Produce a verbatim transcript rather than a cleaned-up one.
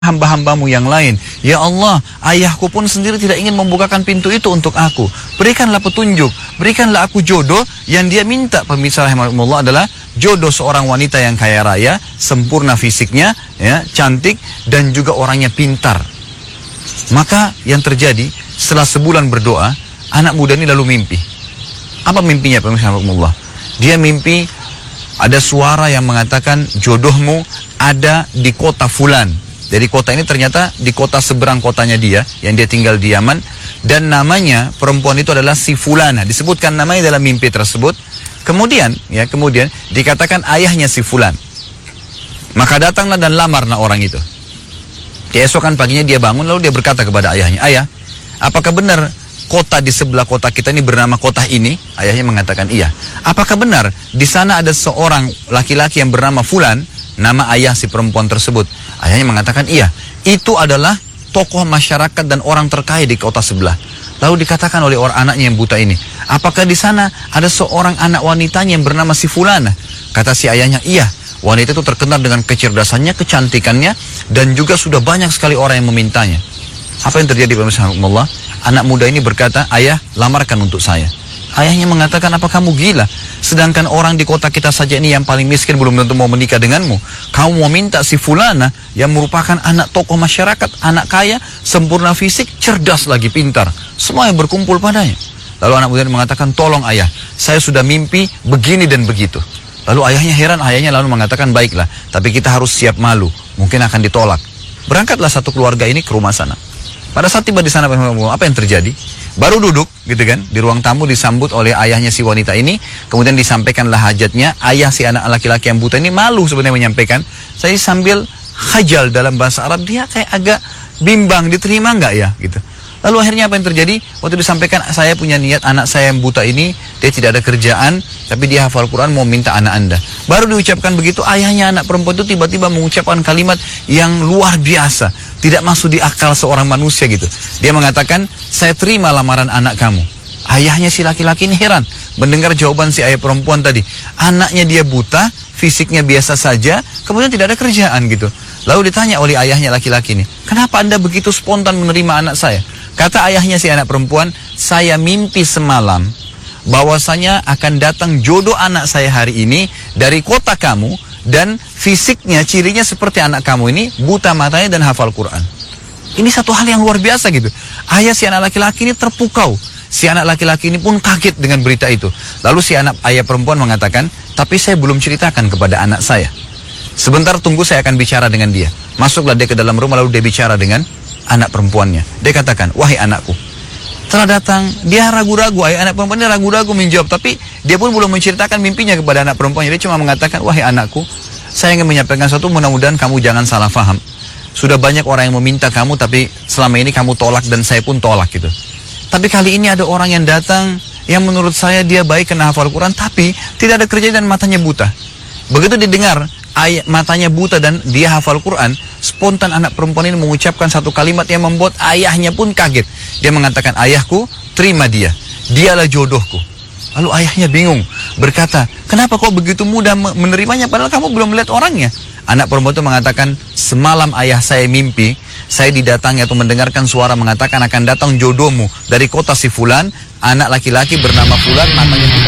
hamba-hambamu yang lain. Ya Allah, ayahku pun sendiri tidak ingin membukakan pintu itu untuk aku. Berikanlah petunjuk, berikanlah aku jodoh yang dia minta. Pemirsa rahimahullah adalah jodoh seorang wanita yang kaya raya, sempurna fisiknya, ya, cantik, dan juga orangnya pintar. Maka yang terjadi, setelah sebulan berdoa, anak muda ini lalu mimpi. Apa mimpinya pemirsa rahimahullah? Dia mimpi ada suara yang mengatakan jodohmu ada di kota fulan. Dari kota ini ternyata di kota seberang kotanya dia, yang dia tinggal di Yaman, dan namanya perempuan itu adalah si Fulana. Disebutkan namanya dalam mimpi tersebut. Kemudian, ya kemudian dikatakan ayahnya si Fulan. Maka datanglah dan lamarlah orang itu. Keesokan paginya dia bangun lalu dia berkata kepada ayahnya, "Ayah, apakah benar kota di sebelah kota kita ini bernama kota ini?" Ayahnya mengatakan, "Iya." "Apakah benar di sana ada seorang laki-laki yang bernama Fulan?" Nama ayah si perempuan tersebut. Ayahnya mengatakan, "Iya, itu adalah tokoh masyarakat dan orang terkaya di kota sebelah." Lalu dikatakan oleh orang anaknya yang buta ini, "Apakah di sana ada seorang anak wanitanya yang bernama si Fulana?" Kata si ayahnya, "Iya, wanita itu terkenal dengan kecerdasannya, kecantikannya, dan juga sudah banyak sekali orang yang memintanya." Apa yang terjadi pemirsa Allah? Anak muda ini berkata, "Ayah, lamarkan untuk saya." Ayahnya mengatakan, "Apa kamu gila? Sedangkan orang di kota kita saja ini yang paling miskin belum tentu mau menikah denganmu. Kamu mau minta si Fulana yang merupakan anak tokoh masyarakat, anak kaya, sempurna fisik, cerdas lagi, pintar. Semua yang berkumpul padanya." Lalu anak muda mengatakan, "Tolong ayah, saya sudah mimpi begini dan begitu." Lalu ayahnya heran, ayahnya lalu mengatakan, "Baiklah, tapi kita harus siap malu, mungkin akan ditolak." Berangkatlah satu keluarga ini ke rumah sana. Pada saat tiba di sana, apa yang terjadi? Baru duduk, gitu kan, di ruang tamu disambut oleh ayahnya si wanita ini, kemudian disampaikanlah hajatnya. Ayah si anak laki-laki yang buta ini malu sebenarnya menyampaikan. Saya sambil khajal dalam bahasa Arab, dia kayak agak bimbang, diterima nggak ya, gitu. Lalu akhirnya apa yang terjadi? Waktu disampaikan, "Saya punya niat anak saya yang buta ini, dia tidak ada kerjaan, tapi dia hafal Quran, mau minta anak Anda." Baru diucapkan begitu, ayahnya anak perempuan itu tiba-tiba mengucapkan kalimat yang luar biasa, tidak masuk di akal seorang manusia gitu. Dia mengatakan, "Saya terima lamaran anak kamu." Ayahnya si laki-laki ini heran mendengar jawaban si ayah perempuan tadi. Anaknya dia buta, fisiknya biasa saja, kemudian tidak ada kerjaan gitu. Lalu ditanya oleh ayahnya laki-laki ini, "Kenapa Anda begitu spontan menerima anak saya?" Kata ayahnya si anak perempuan, "Saya mimpi semalam bahwasanya akan datang jodoh anak saya hari ini dari kota kamu, dan fisiknya, cirinya seperti anak kamu ini, buta matanya dan hafal Quran." Ini satu hal yang luar biasa gitu. Ayah si anak laki-laki ini terpukau. Si anak laki-laki ini pun kaget dengan berita itu. Lalu si anak ayah perempuan mengatakan, "Tapi saya belum ceritakan kepada anak saya. Sebentar tunggu, saya akan bicara dengan dia." Masuklah dia ke dalam rumah lalu dia bicara dengan anak perempuannya. Dia katakan, "Wahai anakku." Setelah datang, dia ragu-ragu, ayah anak perempuannya ragu-ragu menjawab, tapi dia pun belum menceritakan mimpinya kepada anak perempuannya. Dia cuma mengatakan, "Wahai anakku, saya ingin menyampaikan sesuatu, mudah-mudahan kamu jangan salah faham. Sudah banyak orang yang meminta kamu, tapi selama ini kamu tolak dan saya pun tolak gitu. Tapi kali ini ada orang yang datang, yang menurut saya dia baik kena hafal Quran, tapi tidak ada kerja dan matanya buta." Begitu didengar ayat matanya buta dan dia hafal Quran, spontan anak perempuan ini mengucapkan satu kalimat yang membuat ayahnya pun kaget. Dia mengatakan, "Ayahku, terima dia, dialah jodohku." Lalu ayahnya bingung, berkata, "Kenapa kau begitu mudah menerimanya padahal kamu belum melihat orangnya?" Anak perempuan itu mengatakan, "Semalam ayah saya mimpi, saya didatangi atau mendengarkan suara mengatakan akan datang jodohmu dari kota si Fulan, anak laki-laki bernama Fulan, matanya